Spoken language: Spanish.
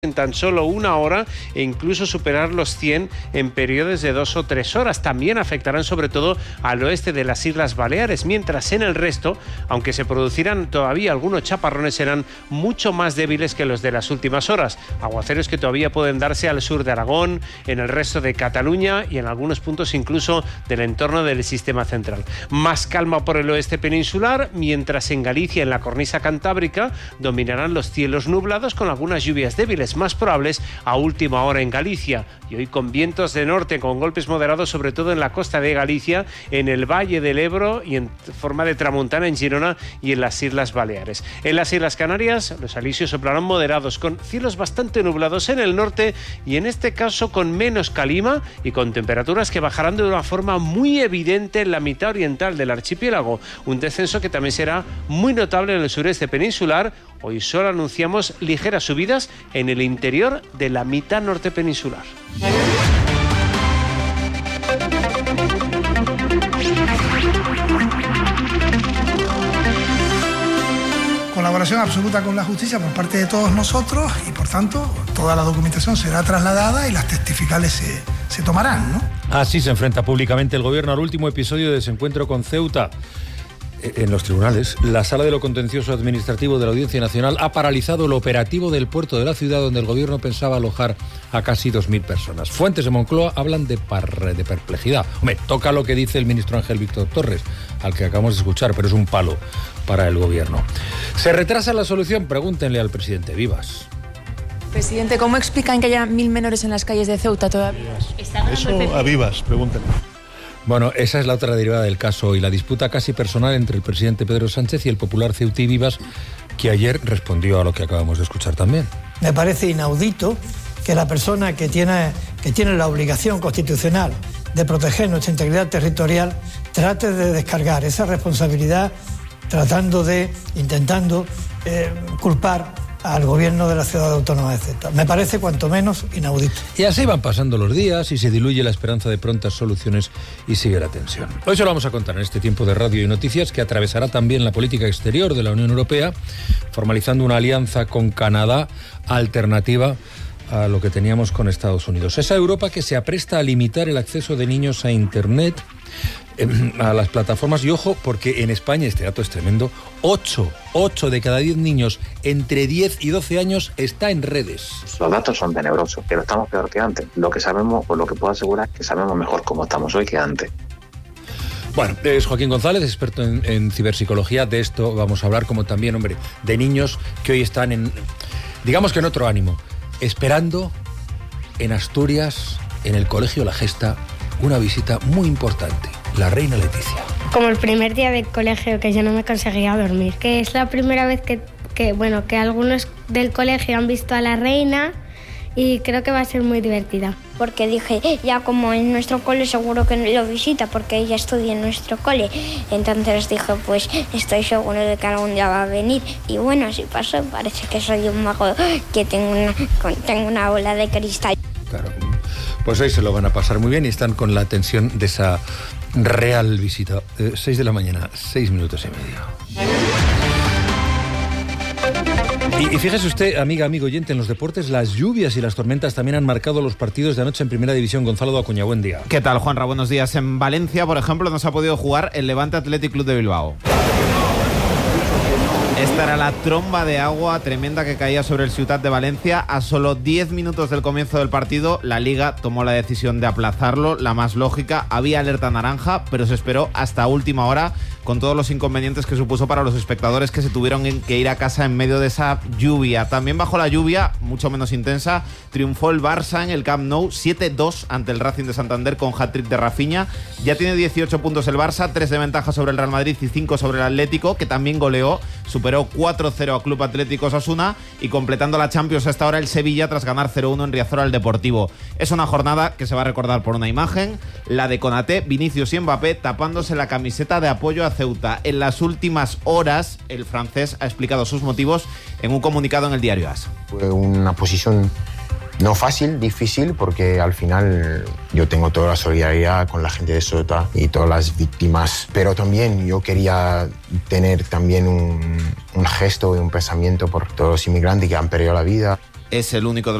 en tan solo una hora e incluso superar los 100 en periodos de 2 o 3 horas. También afectarán sobre todo al oeste de las Islas Baleares, mientras en el resto, aunque se producirán todavía algunos chaparrones, serán mucho más débiles que los de las últimas horas. Aguaceros que todavía pueden darse al sur de Aragón, en el resto de Cataluña y en algunos puntos incluso del entorno del sistema central. Más calma por el oeste peninsular, mientras en Galicia, en la cornisa cantábrica, dominarán los cielos nublados con algunas lluvias débiles más probables a última hora en Galicia, y hoy con vientos de norte con golpes moderados sobre todo en la costa de Galicia, en el Valle del Ebro y en forma de tramontana en Girona y en las Islas Baleares. En las Islas Canarias los alisios soplarán moderados con cielos bastante nublados en el norte y en este caso con menos calima y con temperaturas que bajarán de una forma muy evidente en la mitad oriental del archipiélago, un descenso que también será muy notable en el sureste peninsular. Hoy solo anunciamos ligeras subidas en el interior de la mitad norte peninsular. Colaboración absoluta con la justicia por parte de todos nosotros y, por tanto, toda la documentación será trasladada y las testificales se tomarán, ¿no? Así se enfrenta públicamente el gobierno al último episodio de desencuentro con Ceuta. En los tribunales, la Sala de lo Contencioso Administrativo de la Audiencia Nacional ha paralizado el operativo del puerto de la ciudad donde el gobierno pensaba alojar a casi 2.000 personas. Fuentes de Moncloa hablan de perplejidad. Hombre, toca lo que dice el ministro Ángel Víctor Torres, al que acabamos de escuchar, pero es un palo para el gobierno. ¿Se retrasa la solución? Pregúntenle al presidente Presidente, ¿cómo explican que haya 1.000 menores en las calles de Ceuta todavía? Eso a Vivas, pregúntenle. Bueno, esa es la otra derivada del caso y la disputa casi personal entre el presidente Pedro Sánchez y el popular Ceutí Vivas, que ayer respondió a lo que acabamos de escuchar también. Me parece inaudito que la persona que tiene la obligación constitucional de proteger nuestra integridad territorial trate de descargar esa responsabilidad intentando culpar al gobierno de la ciudad autónoma de Ceuta. Me parece cuanto menos inaudito. Y así van pasando los días y se diluye la esperanza de prontas soluciones y sigue la tensión. Hoy se lo vamos a contar en este tiempo de radio y noticias que atravesará también la política exterior de la Unión Europea, formalizando una alianza con Canadá alternativa a lo que teníamos con Estados Unidos. Esa Europa que se apresta a limitar el acceso de niños a Internet, a las plataformas, y ojo, porque en España, este dato es tremendo, 8 de cada 10 niños entre 10 y 12 años está en redes. Los datos son tenebrosos, pero estamos peor que antes. Lo que sabemos, o lo que puedo asegurar, es que sabemos mejor cómo estamos hoy que antes. Bueno, es Joaquín González, experto en ciberpsicología. De esto vamos a hablar, como también, de niños que hoy están en otro ánimo, esperando en Asturias, en el Colegio La Gesta, una visita muy importante, la reina Leticia. Como el primer día de colegio que yo no me conseguía dormir, que es la primera vez que algunos del colegio han visto a la reina y creo que va a ser muy divertida. Porque dije, ya como en nuestro cole seguro que lo visita porque ella estudia en nuestro cole. Entonces dije, pues estoy seguro de que algún día va a venir. Y bueno, así pasó, parece que soy un mago que tengo una bola de cristal. Claro, pues hoy se lo van a pasar muy bien y están con la tensión de esa real visita. 6 de la mañana, 6 minutos y medio. Y fíjese usted, amigo oyente, en los deportes las lluvias y las tormentas también han marcado los partidos de anoche en Primera División. Gonzalo Dacuña, buen día. ¿Qué tal, Juanra? Buenos días. En Valencia, por ejemplo, no se ha podido jugar el Levante Athletic Club de Bilbao. Esta era la tromba de agua tremenda que caía sobre el Ciutat de Valencia. A solo 10 minutos del comienzo del partido, la Liga tomó la decisión de aplazarlo, la más lógica. Había alerta naranja, pero se esperó hasta última hora, con todos los inconvenientes que supuso para los espectadores que se tuvieron que ir a casa en medio de esa lluvia. También bajo la lluvia, mucho menos intensa, triunfó el Barça en el Camp Nou 7-2 ante el Racing de Santander con hat-trick de Rafinha. Ya tiene 18 puntos el Barça, 3 de ventaja sobre el Real Madrid y 5 sobre el Atlético, que también goleó, superó 4-0 a Club Atlético Osasuna y completando la Champions hasta ahora el Sevilla tras ganar 0-1 en Riazor al Deportivo. Es una jornada que se va a recordar por una imagen, la de Konaté, Vinicius y Mbappé tapándose la camiseta de apoyo a Ceuta. En las últimas horas el francés ha explicado sus motivos en un comunicado en el diario AS. Fue una posición no fácil, difícil, porque al final yo tengo toda la solidaridad con la gente de Ceuta y todas las víctimas, pero también yo quería tener también un gesto y un pensamiento por todos los inmigrantes que han perdido la vida. es el único de